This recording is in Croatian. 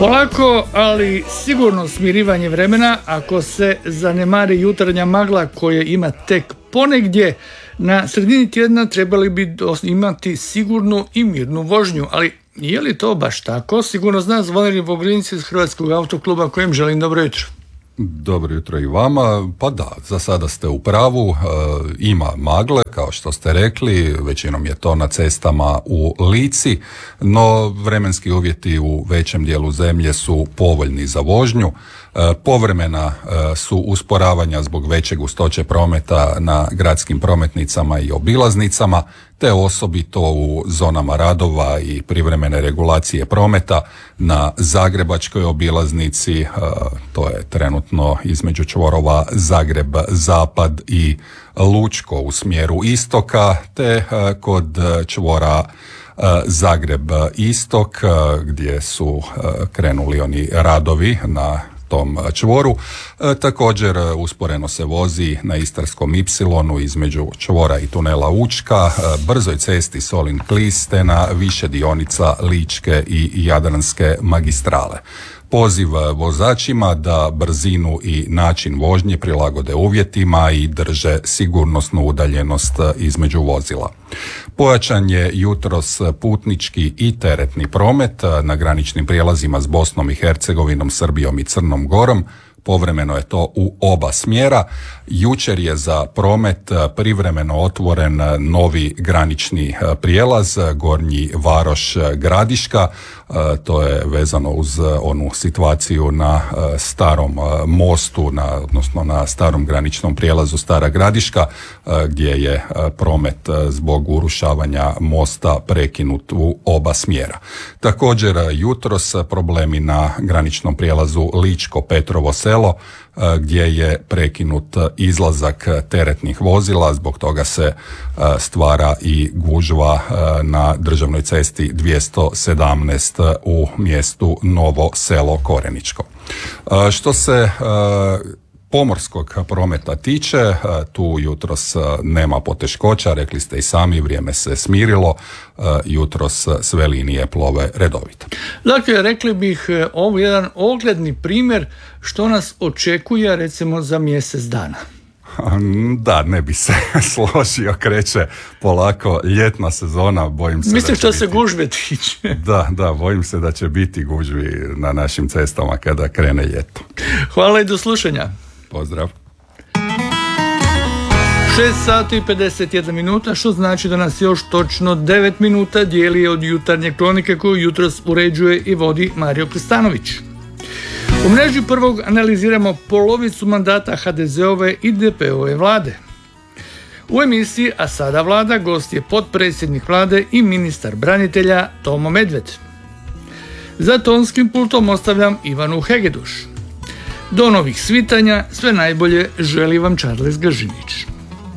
Polako, ali sigurno smirivanje vremena ako se zanemari jutarnja magla koje ima tek ponegdje. Na sredini tjedna trebali bi imati sigurnu i mirnu vožnju, ali je li to baš tako? Sigurno zna Zvonimir Vogrinec iz Hrvatskog autokluba kojem želim dobro jutro. Dobro jutro i vama. Pa da, za sada ste u pravu, ima magle, kao što ste rekli, većinom je to na cestama u Lici, no vremenski uvjeti u većem dijelu zemlje su povoljni za vožnju. Povremena su usporavanja zbog veće gustoće prometa na gradskim prometnicama i obilaznicama, te osobito u zonama radova i privremene regulacije prometa na Zagrebačkoj obilaznici, to je trenutno između čvorova Zagreb-Zapad i Lučko u smjeru istoka, te kod čvora Zagreb-Istok gdje su krenuli oni radovi na tom čvoru. Također usporeno se vozi na Istarskom Ipsilonu između čvora i tunela Učka, brzoj cesti Solin-Klis te na više dionica Ličke i Jadranske magistrale. Poziv vozačima da brzinu i način vožnje prilagode uvjetima i drže sigurnosnu udaljenost između vozila. Pojačan je jutros putnički i teretni promet na graničnim prijelazima s Bosnom i Hercegovinom, Srbijom i Crnom Gorom. Povremeno je to u oba smjera. Jučer je za promet privremeno otvoren novi granični prijelaz Gornji Varoš Gradiška. To je vezano uz onu situaciju na starom mostu, odnosno na starom graničnom prijelazu Stara Gradiška, gdje je promet zbog urušavanja mosta prekinut u oba smjera. Također jutros problemi na graničnom prijelazu Ličko-Petrovo Selo, gdje je prekinut izlazak teretnih vozila, zbog toga se stvara i gužva na državnoj cesti 217 u mjestu Novo Selo Koreničko. Što se pomorskog prometa tiče, tu jutros nema poteškoća, rekli ste i sami, vrijeme se smirilo, jutros sve linije plove redovito. Dakle, rekli bih ovo jedan ogledni primjer što nas očekuje recimo za mjesec dana. Da, ne bi se složio, kreće polako ljetna sezona, bojim se. Mislim što se gužve tiče. Da, bojim se da će biti gužvi na našim cestama kada krene ljeto. Hvala i do slušanja. Pozdrav. 6 sati i 51 minuta, što znači da nas još točno 9 minuta dijeli od jutarnje kronike koju jutros uređuje i vodi Mario Kristanović. U mreži prvog analiziramo polovicu mandata HDZ-ove i DP-ove vlade. U emisiji A sada vlada gost je potpredsjednik vlade i ministar branitelja Tomo Medved. Za tonskim pultom ostavljam Ivanu Hegeduš. Do novih svitanja, sve najbolje želi vam Charles Gržinić.